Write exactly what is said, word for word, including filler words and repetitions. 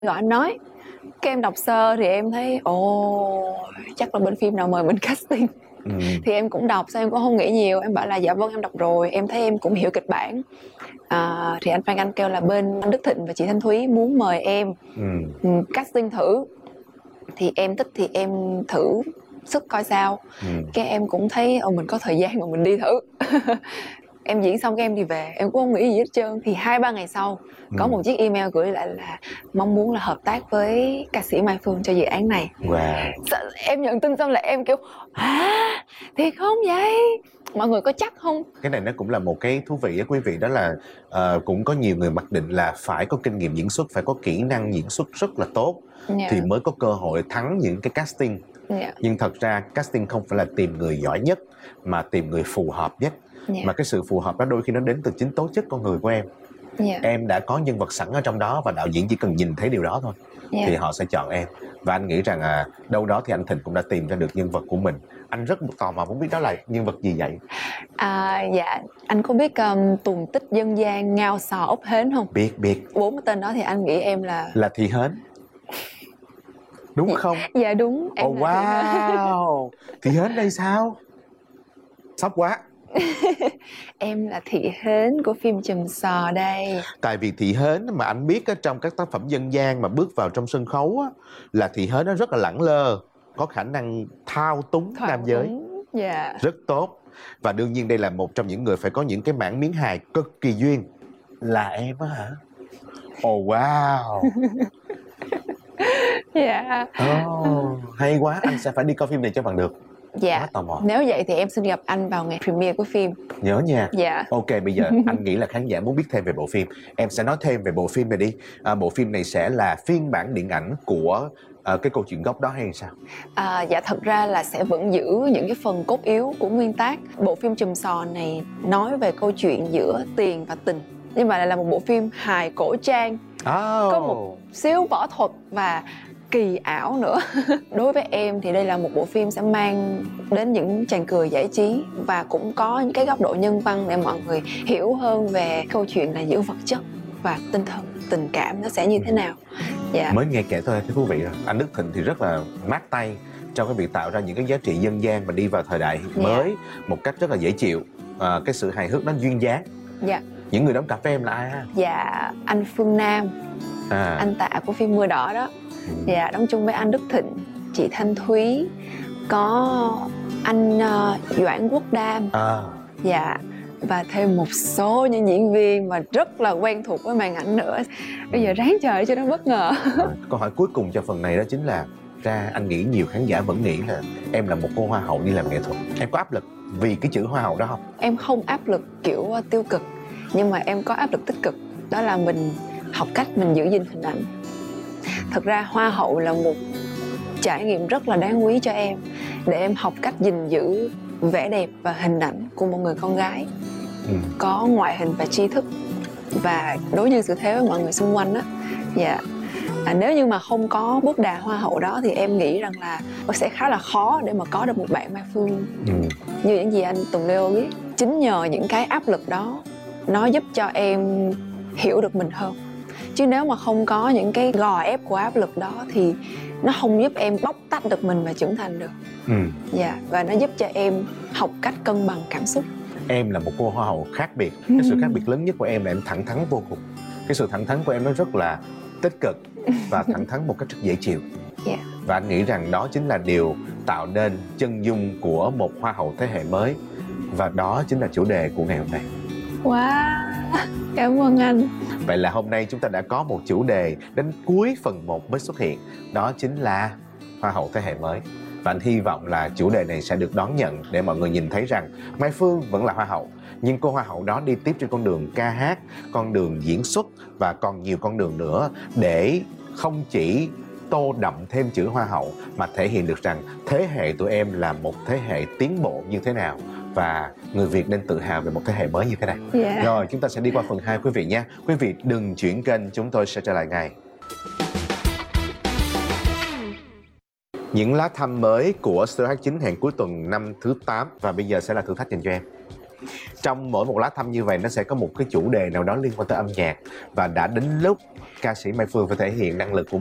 Gọi anh nói, cái em đọc sơ thì em thấy ồ chắc là bên phim nào mời mình casting. Ừ. Thì em cũng đọc, sao em cũng không nghĩ nhiều, em bảo là dạ vâng em đọc rồi, em thấy em cũng hiểu kịch bản. À, thì anh Phan Anh kêu là bên anh Đức Thịnh và chị Thanh Thúy muốn mời em Ừ. ừ, casting thử. Thì em thích thì em thử sức coi sao. Ừ. Cái em cũng thấy ồ mình có thời gian mà mình đi thử. Em diễn xong cái em đi về, em cũng không nghĩ gì hết trơn. Thì hai ba ngày sau có Ừ. một chiếc email gửi lại là mong muốn là hợp tác với ca sĩ Mai Phương cho dự án này. Wow. Sợ- em nhận tin xong là em kiểu hả, thiệt không vậy, mọi người có chắc không? Cái này nó cũng là một cái thú vị á quý vị, đó là uh, cũng có nhiều người mặc định là phải có kinh nghiệm diễn xuất, phải có kỹ năng diễn xuất rất là tốt Dạ. thì mới có cơ hội thắng những cái casting. Dạ. Nhưng thật ra casting không phải là tìm người giỏi nhất mà tìm người phù hợp nhất. Dạ. Mà cái sự phù hợp đó đôi khi nó đến từ chính tố chất con người của em. Dạ. Em đã có nhân vật sẵn ở trong đó và đạo diễn chỉ cần nhìn thấy điều đó thôi Dạ. thì họ sẽ chọn em. Và anh nghĩ rằng à, đâu đó thì anh Thịnh cũng đã tìm ra được nhân vật của mình. Anh rất tò mò muốn biết đó là nhân vật gì vậy? À, dạ anh có biết um, tuồng tích dân gian Ngao Sò Ốc Hến không? Biết biết. Bốn cái tên đó thì anh nghĩ em là Là Thị Hến đúng dạ, không? dạ đúng em Oh là Thị Hến. wow. Thị Hến đây sao? Sốc quá. Em là Thị Hến của phim Chùm Sò đây. Tại vì Thị Hến mà anh biết á, trong các tác phẩm dân gian mà bước vào trong sân khấu á, là Thị Hến nó rất là lẳng lơ, có khả năng thao túng Thoại nam giới đúng. Dạ. rất tốt. Và đương nhiên đây là một trong những người phải có những cái mảng miếng hài cực kỳ duyên. Là em á hả? Oh wow. Dạ. Oh, hay quá, anh sẽ phải đi coi phim này cho bằng được. Dạ. Quá tò mò. Nếu vậy thì em xin gặp anh vào ngày premiere của phim. Nhớ nha. Dạ. Ok, bây giờ anh nghĩ là khán giả muốn biết thêm về bộ phim. Em sẽ nói thêm về bộ phim này đi. À, bộ phim này sẽ là phiên bản điện ảnh của à, cái câu chuyện gốc đó hay sao? À, dạ thật ra là sẽ vẫn giữ những cái phần cốt yếu của nguyên tác. Bộ phim Chùm Sò này nói về câu chuyện giữa tiền và tình, nhưng mà lại là một bộ phim hài cổ trang. Oh. Có một xíu võ thuật và kỳ ảo nữa. Đối với em thì đây là một bộ phim sẽ mang đến những tràng cười giải trí và cũng có những cái góc độ nhân văn để mọi người hiểu hơn về câu chuyện là giữa vật chất và tinh thần, tình cảm nó sẽ như thế nào. Dạ. Mới nghe kể thôi thấy thú vị rồi. Anh Đức Thịnh thì rất là mát tay trong cái việc tạo ra những cái giá trị dân gian và đi vào thời đại mới yeah. một cách rất là dễ chịu. À, cái sự hài hước nó duyên dáng. Dạ. Những người đóng cặp với em là ai ha? Dạ, anh Phương Nam, à. anh Tạ của phim Mưa Đỏ đó. Ừ. Dạ, đóng chung với anh Đức Thịnh, chị Thanh Thúy, có anh uh, Doãn Quốc Đam. À. Dạ. Và thêm một số những diễn viên mà rất là quen thuộc với màn ảnh nữa. Bây giờ ráng chờ cho nó bất ngờ. Câu hỏi cuối cùng cho phần này đó chính là, ra anh nghĩ nhiều khán giả vẫn nghĩ là em là một cô hoa hậu đi làm nghệ thuật. Em có áp lực vì cái chữ hoa hậu đó không? Em không áp lực kiểu tiêu cực, nhưng mà em có áp lực tích cực. Đó là mình học cách mình giữ gìn hình ảnh. Thật ra hoa hậu là một trải nghiệm rất là đáng quý cho em, để em học cách gìn giữ vẻ đẹp và hình ảnh của một người con gái ừ. có ngoại hình và tri thức và đối nhân xử thế với mọi người xung quanh á. Dạ. À, nếu như mà không có bước đà hoa hậu đó thì em nghĩ rằng là nó sẽ khá là khó để mà có được một bạn Mai Phương ừ. như những gì anh Tùng Leo biết. Chính nhờ những cái áp lực đó nó giúp cho em hiểu được mình hơn. Chứ nếu mà không có những cái gò ép của áp lực đó thì nó không giúp em bóc tách được mình và trưởng thành được. Ừ. Dạ, và nó giúp cho em học cách cân bằng cảm xúc. Em là một cô hoa hậu khác biệt. Cái sự khác biệt lớn nhất của em là em thẳng thắn vô cùng. Cái sự thẳng thắn của em nó rất là tích cực và thẳng thắn một cách rất dễ chịu. Yeah. Và anh nghĩ rằng đó chính là điều tạo nên chân dung của một hoa hậu thế hệ mới. Và đó chính là chủ đề của ngày hôm nay. Wow, cảm ơn anh. Vậy là hôm nay chúng ta đã có một chủ đề đến cuối phần một mới xuất hiện. Đó chính là hoa hậu thế hệ mới. Và anh hy vọng là chủ đề này sẽ được đón nhận để mọi người nhìn thấy rằng Mai Phương vẫn là hoa hậu, nhưng cô hoa hậu đó đi tiếp trên con đường ca hát, con đường diễn xuất và còn nhiều con đường nữa, để không chỉ tô đậm thêm chữ hoa hậu mà thể hiện được rằng thế hệ tụi em là một thế hệ tiến bộ như thế nào và người Việt nên tự hào về một thế hệ mới như thế này. Yeah. Rồi chúng ta sẽ đi qua phần hai quý vị nhé. Quý vị đừng chuyển kênh, chúng tôi sẽ trở lại ngay. Những lá thăm mới của Star hát chín hẹn cuối tuần năm thứ tám. Và bây giờ sẽ là thử thách dành cho em. Trong mỗi một lá thăm như vậy nó sẽ có một cái chủ đề nào đó liên quan tới âm nhạc, và đã đến lúc ca sĩ Mai Phương phải thể hiện năng lực của